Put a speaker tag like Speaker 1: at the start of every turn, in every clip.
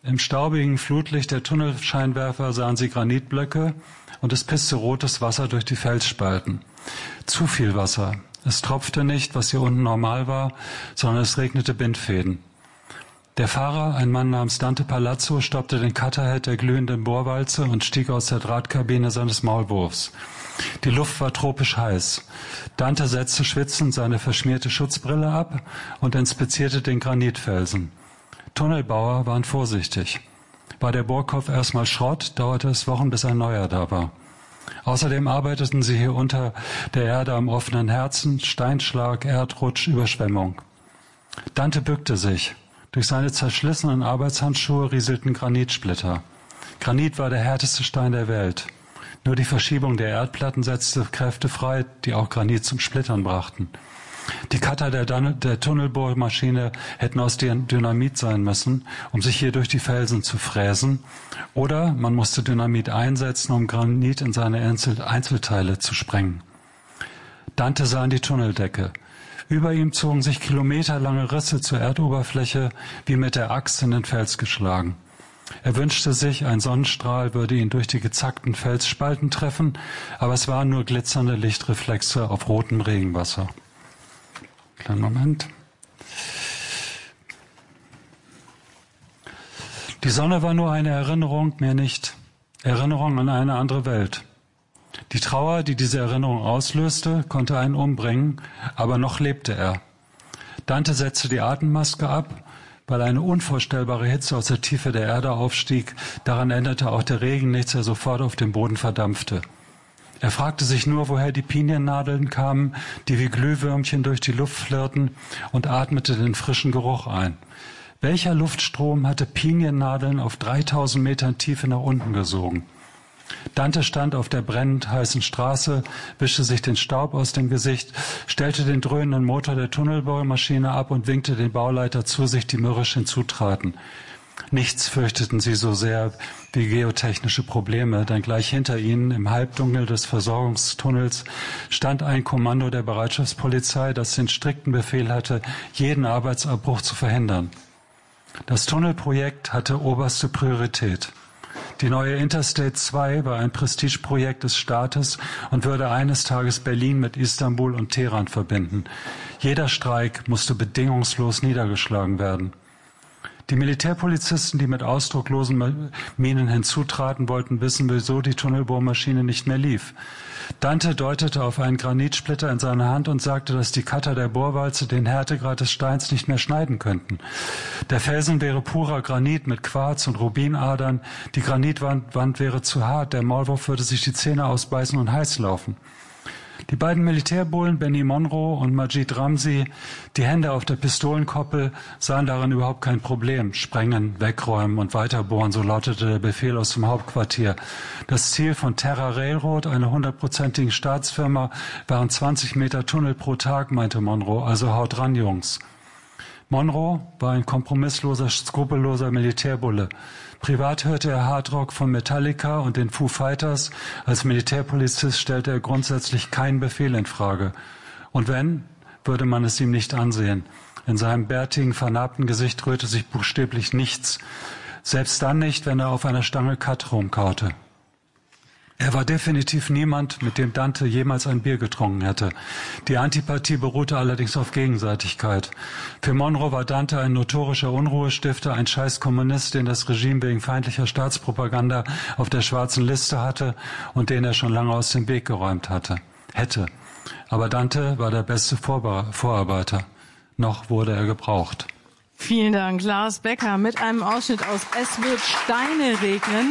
Speaker 1: Im staubigen Flutlicht der Tunnelscheinwerfer sahen sie Granitblöcke und es pisste rotes Wasser durch die Felsspalten. Zu viel Wasser. Es tropfte nicht, was hier unten normal war, sondern es regnete Bindfäden. Der Fahrer, ein Mann namens Dante Palazzo, stoppte den Cutterhead der glühenden Bohrwalze und stieg aus der Drahtkabine seines Maulwurfs. Die Luft war tropisch heiß. Dante setzte schwitzend seine verschmierte Schutzbrille ab und inspizierte den Granitfelsen. Tunnelbauer waren vorsichtig. War der Bohrkopf erstmal Schrott, dauerte es Wochen, bis ein neuer da war. Außerdem arbeiteten sie hier unter der Erde am offenen Herzen, Steinschlag, Erdrutsch, Überschwemmung. Dante bückte sich. Durch seine zerschlissenen Arbeitshandschuhe rieselten Granitsplitter. Granit war der härteste Stein der Welt. Nur die Verschiebung der Erdplatten setzte Kräfte frei, die auch Granit zum Splittern brachten. Die Cutter der Tunnelbohrmaschine hätten aus Dynamit sein müssen, um sich hier durch die Felsen zu fräsen. Oder man musste Dynamit einsetzen, um Granit in seine Einzelteile zu sprengen. Dante sah in die Tunneldecke. Über ihm zogen sich kilometerlange Risse zur Erdoberfläche, wie mit der Axt in den Fels geschlagen. Er wünschte sich, ein Sonnenstrahl würde ihn durch die gezackten Felsspalten treffen, aber es waren nur glitzernde Lichtreflexe auf rotem Regenwasser. Kleinen Moment. Die Sonne war nur eine Erinnerung, mehr nicht. Erinnerung an eine andere Welt. Die Trauer, die diese Erinnerung auslöste, konnte einen umbringen, aber noch lebte er. Dante setzte die Atemmaske ab, weil eine unvorstellbare Hitze aus der Tiefe der Erde aufstieg. Daran änderte auch der Regen nichts, der sofort auf dem Boden verdampfte. Er fragte sich nur, woher die Piniennadeln kamen, die wie Glühwürmchen durch die Luft flirrten, und atmete den frischen Geruch ein. Welcher Luftstrom hatte Piniennadeln auf 3000 Metern Tiefe nach unten gesogen? Dante stand auf der brennend heißen Straße, wischte sich den Staub aus dem Gesicht, stellte den dröhnenden Motor der Tunnelbohrmaschine ab und winkte den Bauleiter zu sich, die mürrisch hinzutraten. Nichts fürchteten sie so sehr wie geotechnische Probleme, denn gleich hinter ihnen, im Halbdunkel des Versorgungstunnels, stand ein Kommando der Bereitschaftspolizei, das den strikten Befehl hatte, jeden Arbeitsabbruch zu verhindern. Das Tunnelprojekt hatte oberste Priorität. Die neue Interstate 2 war ein Prestigeprojekt des Staates und würde eines Tages Berlin mit Istanbul und Teheran verbinden. Jeder Streik musste bedingungslos niedergeschlagen werden. Die Militärpolizisten, die mit ausdruckslosen Mienen hinzutraten, wollten wissen, wieso die Tunnelbohrmaschine nicht mehr lief. Dante deutete auf einen Granitsplitter in seiner Hand und sagte, dass die Cutter der Bohrwalze den Härtegrad des Steins nicht mehr schneiden könnten. Der Felsen wäre purer Granit mit Quarz und Rubinadern, die Granitwand wäre zu hart, der Maulwurf würde sich die Zähne ausbeißen und heiß laufen. Die beiden Militärbullen, Benny Monroe und Majid Ramzi, die Hände auf der Pistolenkoppel, sahen darin überhaupt kein Problem. Sprengen, wegräumen und weiterbohren, so lautete der Befehl aus dem Hauptquartier. Das Ziel von Terra Railroad, einer 100%igen Staatsfirma, waren 20 Meter Tunnel pro Tag, meinte Monroe, also haut ran, Jungs. Monroe war ein kompromissloser, skrupelloser Militärbulle. Privat hörte er Hardrock von Metallica und den Foo Fighters. Als Militärpolizist stellte er grundsätzlich keinen Befehl in Frage. Und wenn, würde man es ihm nicht ansehen. In seinem bärtigen, vernarbten Gesicht rührte sich buchstäblich nichts. Selbst dann nicht, wenn er auf einer Stange Cut rumkaute. Er war definitiv niemand, mit dem Dante jemals ein Bier getrunken hätte. Die Antipathie beruhte allerdings auf Gegenseitigkeit. Für Monroe war Dante ein notorischer Unruhestifter, ein Scheiß-Kommunist, den das Regime wegen feindlicher Staatspropaganda auf der schwarzen Liste hatte und den er schon lange aus dem Weg geräumt hätte. Aber Dante war der beste Vorarbeiter. Noch wurde er gebraucht.
Speaker 2: Vielen Dank, Lars Becker, mit einem Ausschnitt aus Es wird Steine regnen.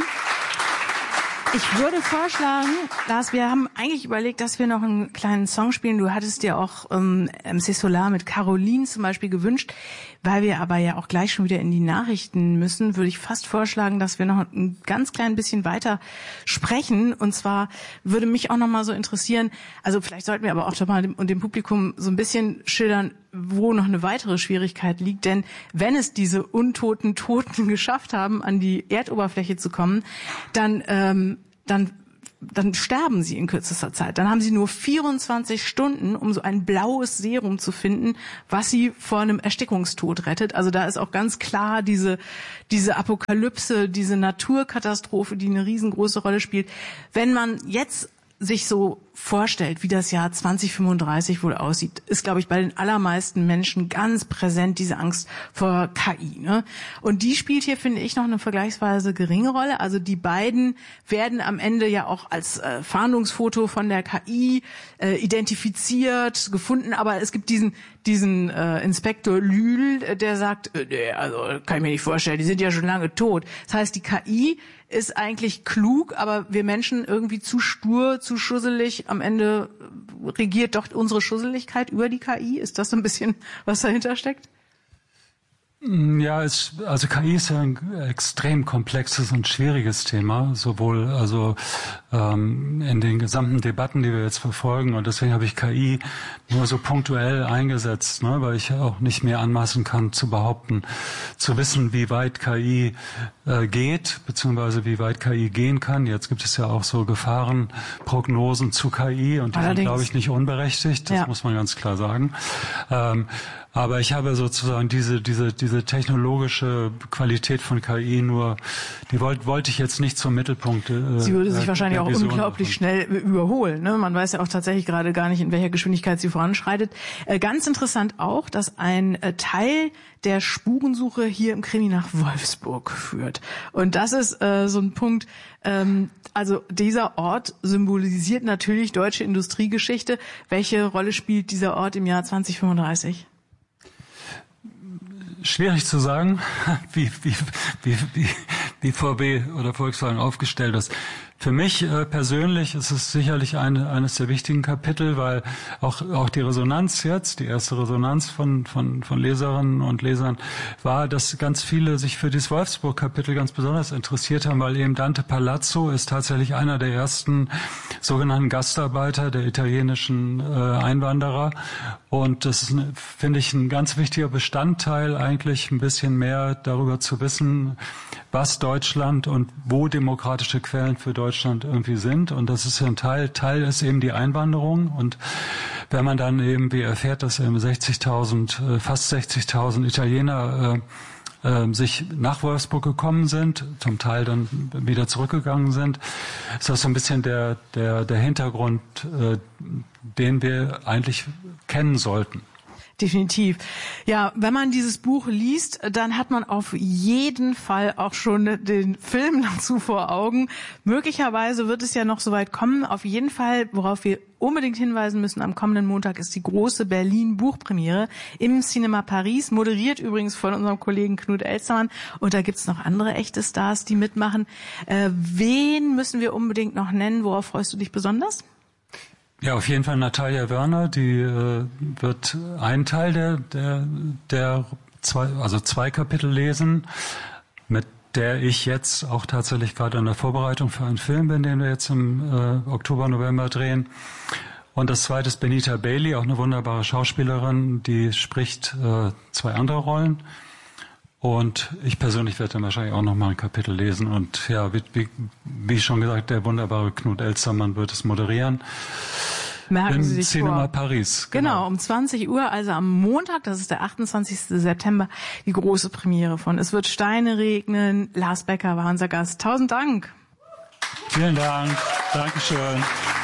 Speaker 2: Ich würde vorschlagen, Lars, wir haben eigentlich überlegt, dass wir noch einen kleinen Song spielen. Du hattest dir auch MC Solar mit Caroline zum Beispiel gewünscht. Weil wir aber ja auch gleich schon wieder in die Nachrichten müssen, würde ich fast vorschlagen, dass wir noch ein ganz klein bisschen weiter sprechen. Und zwar würde mich auch noch mal so interessieren, also vielleicht sollten wir aber auch doch mal dem Publikum so ein bisschen schildern, wo noch eine weitere Schwierigkeit liegt. Denn wenn es diese untoten Toten geschafft haben, an die Erdoberfläche zu kommen, dann dann sterben sie in kürzester Zeit. Dann haben sie nur 24 Stunden, um so ein blaues Serum zu finden, was sie vor einem Erstickungstod rettet. Also da ist auch ganz klar diese Apokalypse, diese Naturkatastrophe, die eine riesengroße Rolle spielt. Wenn man jetzt sich so vorstellt, wie das Jahr 2035 wohl aussieht, ist, glaube ich, bei den allermeisten Menschen ganz präsent diese Angst vor KI. Ne? Und die spielt hier, finde ich, noch eine vergleichsweise geringe Rolle. Also die beiden werden am Ende ja auch als Fahndungsfoto von der KI identifiziert, gefunden. Aber es gibt diesen Inspektor Lühl, der sagt, nee, also kann ich mir nicht vorstellen, die sind ja schon lange tot. Das heißt, die KI ist eigentlich klug, aber wir Menschen irgendwie zu stur, zu schusselig. Am Ende regiert doch unsere Schusseligkeit über die KI. Ist das so ein bisschen, was dahinter steckt?
Speaker 1: Ja, also KI ist ja ein extrem komplexes und schwieriges Thema, sowohl in den gesamten Debatten, die wir jetzt verfolgen. Und deswegen habe ich KI nur so punktuell eingesetzt, ne, weil ich auch nicht mehr anmaßen kann zu behaupten, zu wissen, wie weit KI geht, beziehungsweise wie weit KI gehen kann. Jetzt gibt es ja auch so Gefahrenprognosen zu KI und die sind, glaube ich, nicht unberechtigt. Das muss man ganz klar sagen. Aber ich habe sozusagen diese technologische Qualität von KI nur, die wollte ich jetzt nicht zum Mittelpunkt.
Speaker 2: Sie würde sich wahrscheinlich auch unglaublich schnell überholen. Ne? Man weiß ja auch tatsächlich gerade gar nicht, in welcher Geschwindigkeit sie voranschreitet. Ganz interessant auch, dass ein Teil der Spurensuche hier im Krimi nach Wolfsburg führt. Und das ist so ein Punkt, also dieser Ort symbolisiert natürlich deutsche Industriegeschichte. Welche Rolle spielt dieser Ort im Jahr 2035?
Speaker 1: Schwierig zu sagen, wie VW oder Volkswagen aufgestellt ist. Für mich persönlich ist es sicherlich eines der wichtigen Kapitel, weil auch die Resonanz jetzt, die erste Resonanz von Leserinnen und Lesern war, dass ganz viele sich für dieses Wolfsburg-Kapitel ganz besonders interessiert haben, weil eben Dante Palazzo ist tatsächlich einer der ersten sogenannten Gastarbeiter der italienischen Einwanderer. Und das ist, finde ich, ein ganz wichtiger Bestandteil, eigentlich ein bisschen mehr darüber zu wissen, was Deutschland und wo demokratische Quellen für Deutschland irgendwie sind. Und das ist ein Teil ist eben die Einwanderung. Und wenn man dann eben wie erfährt, dass eben fast 60.000 Italiener sich nach Wolfsburg gekommen sind, zum Teil dann wieder zurückgegangen sind, ist das so ein bisschen der Hintergrund, den wir eigentlich kennen sollten.
Speaker 2: Definitiv. Ja, wenn man dieses Buch liest, dann hat man auf jeden Fall auch schon den Film dazu vor Augen. Möglicherweise wird es ja noch so weit kommen. Auf jeden Fall, worauf wir unbedingt hinweisen müssen, am kommenden Montag ist die große Berlin-Buchpremiere im Cinema Paris, moderiert übrigens von unserem Kollegen Knut Elstermann. Und da gibt's noch andere echte Stars, die mitmachen. Wen müssen wir unbedingt noch nennen? Worauf freust du dich besonders?
Speaker 1: Ja, auf jeden Fall Natalia Wörner, die wird einen Teil der zwei Kapitel lesen, mit der ich jetzt auch tatsächlich gerade in der Vorbereitung für einen Film bin, den wir jetzt im Oktober, November drehen. Und das zweite ist Benita Bailey, auch eine wunderbare Schauspielerin, die spricht zwei andere Rollen. Und ich persönlich werde dann wahrscheinlich auch noch mal ein Kapitel lesen. Und ja, wie schon gesagt, der wunderbare Knut Elstermann wird es moderieren.
Speaker 2: Merken Sie sich
Speaker 1: Cinema
Speaker 2: vor.
Speaker 1: Paris.
Speaker 2: Genau, um 20 Uhr, also am Montag, das ist der 28. September, die große Premiere von Es wird Steine regnen. Lars Becker war unser Gast. 1000 Dank.
Speaker 1: Vielen Dank. Dankeschön.